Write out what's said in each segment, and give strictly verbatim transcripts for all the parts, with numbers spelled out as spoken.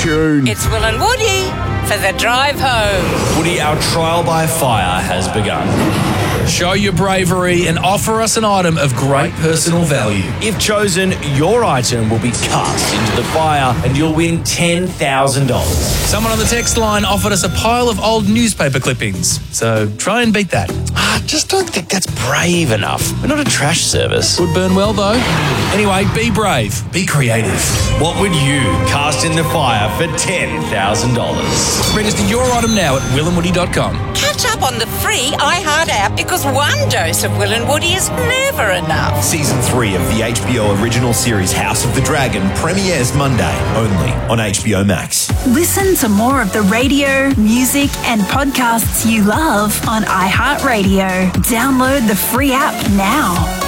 tune. It's Will and Woody for the drive home. Woody, our trial by fire has begun. Show your bravery and offer us an item of great personal value. If chosen, your item will be cast into the fire and you'll win ten thousand dollars. Someone on the text line offered us a pile of old newspaper clippings, so try and beat that. I just don't think that's brave enough. We're not a trash service. Would burn well, though. Anyway, be brave. Be creative. What would you cast in the fire for ten thousand dollars? Register your item now at will and woody dot com. Catch up on the free iHeart app because one dose of Will and Woody is never enough. Season three of the H B O original series House of the Dragon premieres Monday, only on H B O Max. Listen to more of the radio, music and podcasts you love on iHeartRadio. Download the free app now.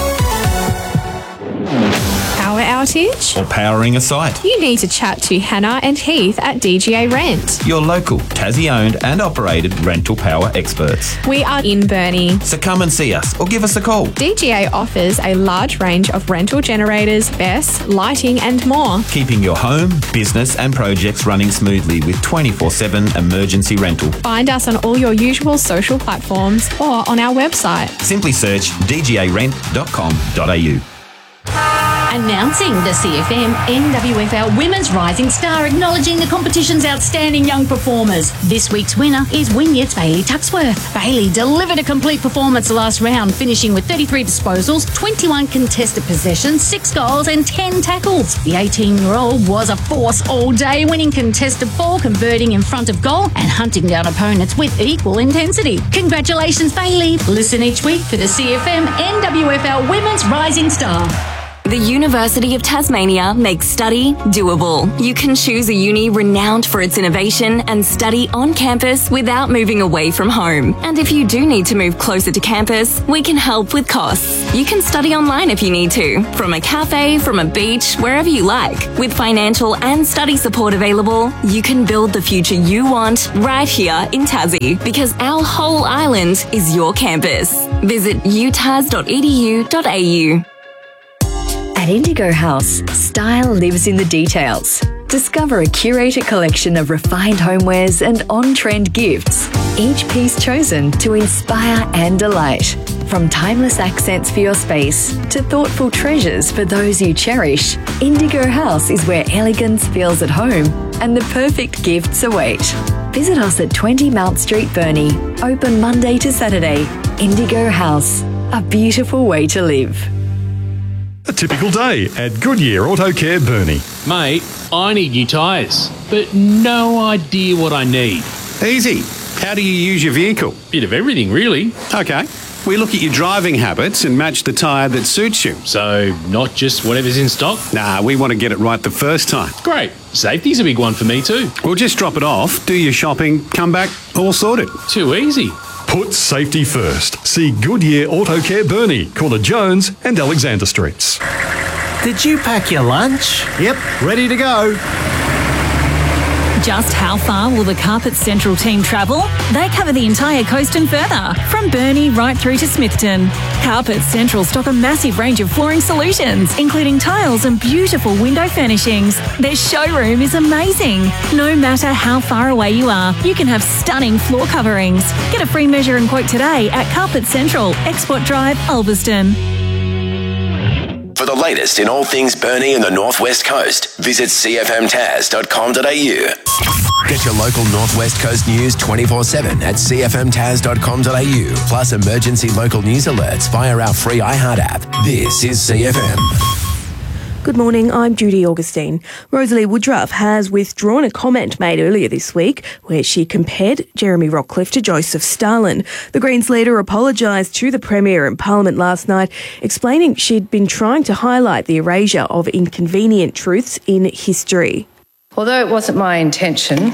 Power outage? Or powering a site. You need to chat to Hannah and Heath at D G A Rent. Your local, Tassie-owned and operated rental power experts. We are in Burnie. So come and see us or give us a call. D G A offers a large range of rental generators, B E S, lighting and more. Keeping your home, business and projects running smoothly with twenty-four seven emergency rental. Find us on all your usual social platforms or on our website. Simply search d g a rent dot com dot a u. Announcing the C F M N W F L Women's Rising Star, acknowledging the competition's outstanding young performers. This week's winner is Wynyard's Bailey Tuxworth. Bailey delivered a complete performance last round, finishing with thirty-three disposals, twenty-one contested possessions, six goals and ten tackles. The eighteen-year-old was a force all day, winning contested ball, converting in front of goal and hunting down opponents with equal intensity. Congratulations, Bailey. Listen each week for the C F M N W F L Women's Rising Star. The University of Tasmania makes study doable. You can choose a uni renowned for its innovation and study on campus without moving away from home. And if you do need to move closer to campus, we can help with costs. You can study online if you need to, from a cafe, from a beach, wherever you like. With financial and study support available, you can build the future you want right here in Tassie, because our whole island is your campus. Visit u tas dot e d u dot a u. At Indigo House, style lives in the details. Discover a curated collection of refined homewares and on-trend gifts, each piece chosen to inspire and delight. From timeless accents for your space to thoughtful treasures for those you cherish, Indigo House is where elegance feels at home and the perfect gifts await. Visit us at twenty Mount Street, Burnie. Open Monday to Saturday. Indigo House, a beautiful way to live. A typical day at Goodyear Auto Care Burnie. Mate, I need new tyres, but no idea what I need. Easy. How do you use your vehicle? Bit of everything, really. Okay. We look at your driving habits and match the tyre that suits you. So, not just whatever's in stock? Nah, we want to get it right the first time. Great. Safety's a big one for me too. We'll just drop it off, do your shopping, come back, all sorted. Too easy. Put safety first. See Goodyear Auto Care Burnie, corner Jones and Alexander Streets. Did you pack your lunch? Yep, ready to go. Just how far will the Carpet Central team travel? They cover the entire coast and further, from Burnie right through to Smithton. Carpet Central stock a massive range of flooring solutions, including tiles and beautiful window furnishings. Their showroom is amazing. No matter how far away you are, you can have stunning floor coverings. Get a free measure and quote today at Carpet Central, Export Drive, Ulverston. For the latest in all things Burnie and the Northwest Coast, visit c f m tas dot com dot a u. Get your local Northwest Coast news twenty-four seven at c f m tas dot com dot a u, plus emergency local news alerts via our free iHeart app. This is C F M. Good morning, I'm Judy Augustine. Rosalie Woodruff has withdrawn a comment made earlier this week where she compared Jeremy Rockcliffe to Joseph Stalin. The Greens leader apologised to the Premier in Parliament last night, explaining she'd been trying to highlight the erasure of inconvenient truths in history. Although it wasn't my intention,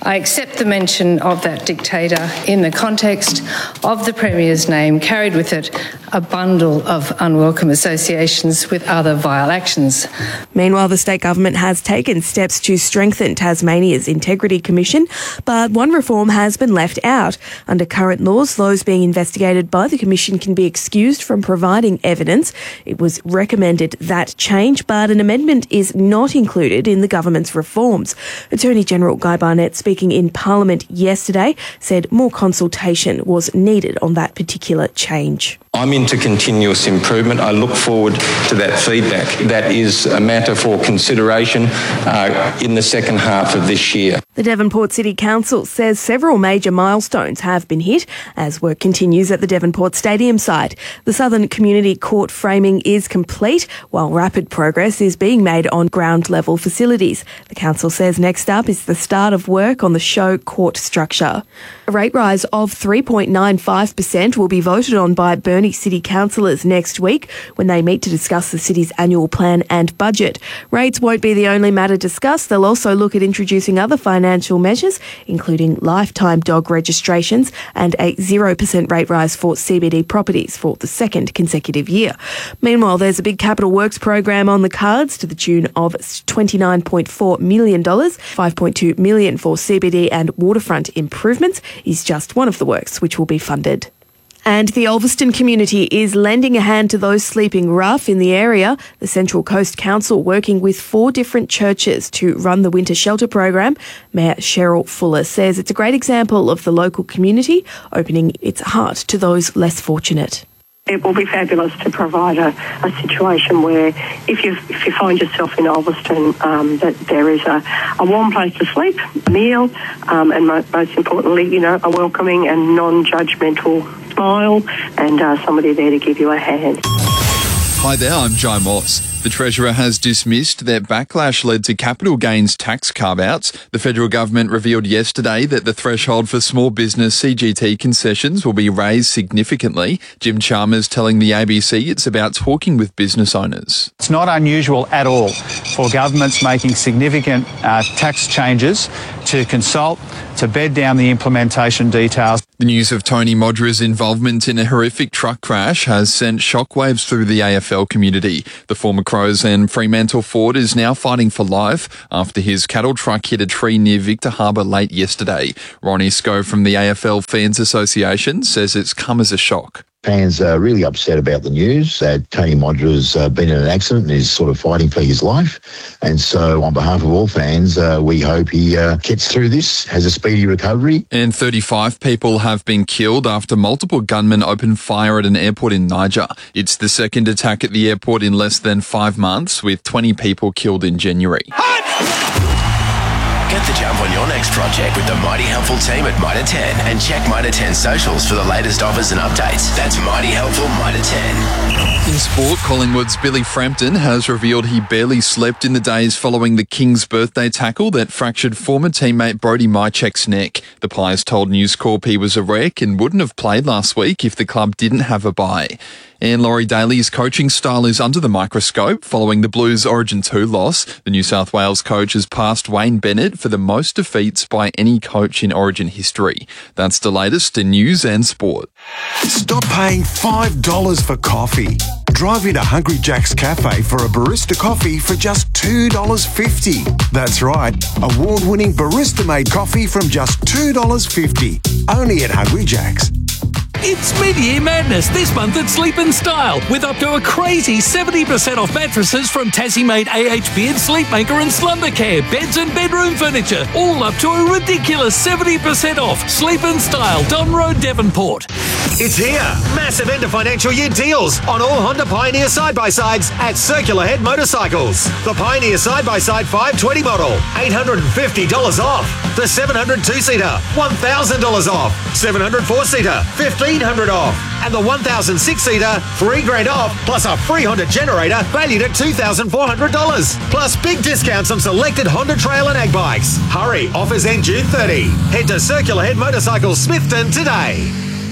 I accept the mention of that dictator in the context of the Premier's name carried with it a bundle of unwelcome associations with other vile actions. Meanwhile, the state government has taken steps to strengthen Tasmania's Integrity Commission, but one reform has been left out. Under current laws, those being investigated by the Commission can be excused from providing evidence. It was recommended that change, but an amendment is not included in the government's reforms. Attorney General Guy Barnett, speaking in Parliament yesterday, said more consultation was needed on that particular change. I'm into continuous improvement. I look forward to that feedback. That is a matter for consideration uh, in the second half of this year. The Devonport City Council says several major milestones have been hit as work continues at the Devonport Stadium site. The Southern Community Court framing is complete, while rapid progress is being made on ground level facilities. The council says next up is the start of work on the show court structure. A rate rise of three point nine five percent will be voted on by Burnie City councillors next week when they meet to discuss the city's annual plan and budget. Rates won't be the only matter discussed. They'll also look at introducing other financial measures, including lifetime dog registrations and a zero percent rate rise for C B D properties for the second consecutive year. Meanwhile, there's a big capital works program on the cards to the tune of twenty-nine point four million dollars. five point two million dollars for C B D and waterfront improvements is just one of the works which will be funded. And the Ulverston community is lending a hand to those sleeping rough in the area. The Central Coast Council working with four different churches to run the winter shelter program. Mayor Cheryl Fuller says it's a great example of the local community opening its heart to those less fortunate. It will be fabulous to provide a, a situation where if you if you find yourself in Ulverston, um, that there is a, a warm place to sleep, a meal, um, and mo- most importantly, you know, a welcoming and non-judgmental smile and uh, somebody there to give you a hand. Hi there, I'm Jai Moss. The Treasurer has dismissed that backlash led to capital gains tax carve-outs. The federal government revealed yesterday that the threshold for small business C G T concessions will be raised significantly. Jim Chalmers telling the A B C it's about talking with business owners. It's not unusual at all for governments making significant uh, tax changes to consult, to bed down the implementation details. The news of Tony Modra's involvement in a horrific truck crash has sent shockwaves through the A F L community. The former Crows and Fremantle Ford is now fighting for life after his cattle truck hit a tree near Victor Harbour late yesterday. Ronnie Scoe from the A F L Fans Association says it's come as a shock. Fans are really upset about the news that Tony Modra's uh, been in an accident and is sort of fighting for his life. And so on behalf of all fans, uh, we hope he uh, gets through this, has a speedy recovery. And thirty-five people have been killed after multiple gunmen opened fire at an airport in Niger. It's the second attack at the airport in less than five months, with twenty people killed in January. Get the jump on your next project with the Mighty Helpful team at Mitre ten and check Mitre ten socials for the latest offers and updates. That's Mighty Helpful Mitre ten. In sport, Collingwood's Billy Frampton has revealed he barely slept in the days following the King's birthday tackle that fractured former teammate Brody Mychek's neck. The Pies told News Corp he was a wreck and wouldn't have played last week if the club didn't have a bye. And Laurie Daly's coaching style is under the microscope following the Blues Origin two loss. The New South Wales coach has passed Wayne Bennett for the most defeats by any coach in Origin history. That's the latest in news and sport. Stop paying five dollars for coffee. Drive into Hungry Jack's Cafe for a barista coffee for just two dollars fifty. That's right, award-winning barista-made coffee from just two dollars fifty. Only at Hungry Jack's. It's mid-year madness this month at Sleep and Style with up to a crazy seventy percent off mattresses from Tassie-made A H Beard, Sleepmaker and Slumbercare, beds and bedroom furniture, all up to a ridiculous seventy percent off. Sleep and Style, Don Road, Devonport. It's here. Massive end of financial year deals on all Honda Pioneer side-by-sides at Circular Head Motorcycles. The Pioneer side-by-side five twenty model, eight hundred fifty dollars off. The seven hundred two-seater, one thousand dollars off. seven hundred four-seater, fifteen hundred dollars off. And the one thousand six-seater, three grand off, plus a free Honda generator valued at two thousand four hundred dollars. Plus big discounts on selected Honda Trail and Ag bikes. Hurry, offers end June thirtieth. Head to Circular Head Motorcycles Smithton today.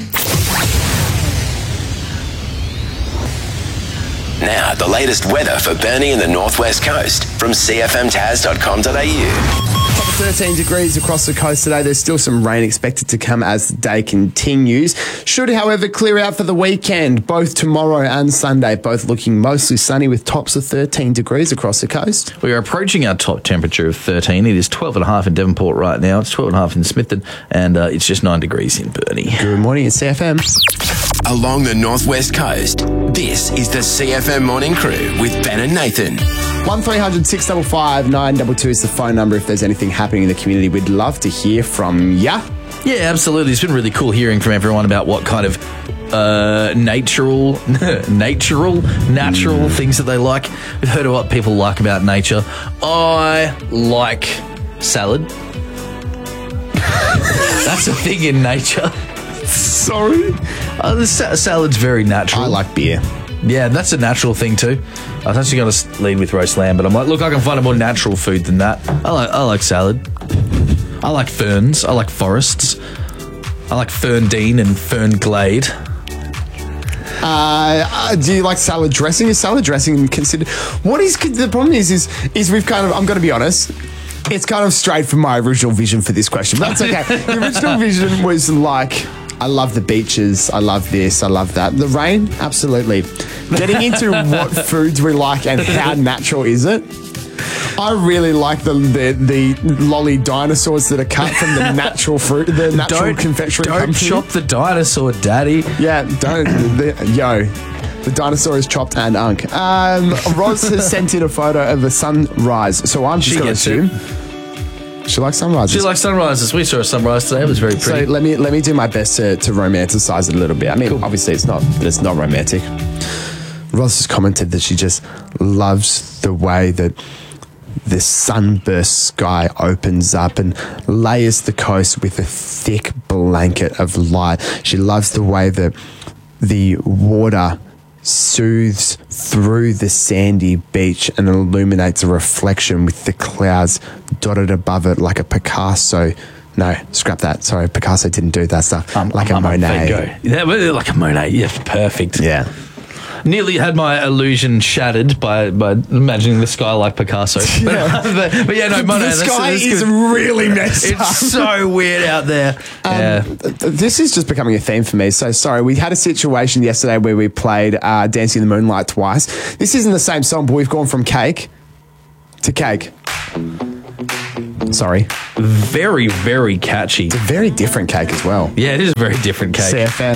Now, the latest weather for Burnie and the Northwest Coast from c f m tas dot com dot a u. thirteen degrees across the coast today. There's still some rain expected to come as the day continues. Should, however, clear out for the weekend, both tomorrow and Sunday, both looking mostly sunny with tops of thirteen degrees across the coast. We are approaching our top temperature of thirteen. It is twelve and a half in Devonport right now. It's twelve and a half in Smithton, and uh, it's just nine degrees in Burnie. Good morning, it's C F M. Along the northwest coast, this is the C F M Morning Crew with Ben and Nathan. one three hundred six five five nine two two is the phone number if there's anything happening in the community. We'd love to hear from ya. Yeah, absolutely. It's been really cool hearing from everyone about what kind of uh, natural, natural, natural mm. things that they like. We've heard of what people like about nature. I like salad. That's a thing in nature. Sorry? Uh, the sa- salad's very natural. I like beer. Yeah, that's a natural thing too. I was actually going to lead with roast lamb, but I'm like, look, I can find a more natural food than that. I like, I like salad. I like ferns. I like forests. I like Ferndine and Fernglade. Uh, uh, do you like salad dressing? Is salad dressing considered? What is the problem? Is is is we've kind of. I'm going to be honest. It's kind of strayed from my original vision for this question, but that's okay. The original vision was like, I love the beaches, I love this, I love that. The rain, absolutely. Getting into what foods we like and how natural is it? I really like the the, the lolly dinosaurs that are cut from the natural fruit, the natural don't, confectionery Don't company. chop the dinosaur, Daddy. Yeah, don't. The, yo. The dinosaur is chopped and unk. Um, Roz has sent in a photo of a sunrise, so I'm just going to assume it. She likes sunrises. She likes sunrises. We saw a sunrise today. It was very pretty. So let me let me do my best to, to romanticize it a little bit. I mean, cool. Obviously it's not it's not romantic. Roz has commented that she just loves the way that the sunburst sky opens up and layers the coast with a thick blanket of light. She loves the way that the water soothes through the sandy beach and illuminates a reflection with the clouds dotted above it like a Picasso. No, scrap that. Sorry, Picasso didn't do that stuff. Um, like um, a Monet. Go. Yeah, like a Monet. Yeah, perfect. Yeah. Nearly had my illusion shattered by, by imagining the sky like Picasso. Yeah. but, but yeah, no, Monet. The sky that's, that's is good. really messed it's up. It's so weird out there. Um, yeah. This is just becoming a theme for me. So sorry, we had a situation yesterday where we played uh, Dancing in the Moonlight twice. This isn't the same song, but we've gone from cake to cake. Sorry. Very, very catchy. It's a very different cake as well. Yeah, it is a very different cake. C F M.